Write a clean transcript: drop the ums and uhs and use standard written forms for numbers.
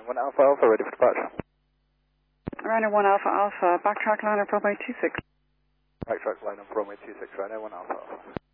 1 Alpha Alpha, ready for departure. Rhino 1 Alpha Alpha, backtrack line of runway 26. Backtrack line of runway 26, Rhino 1 Alpha Alpha.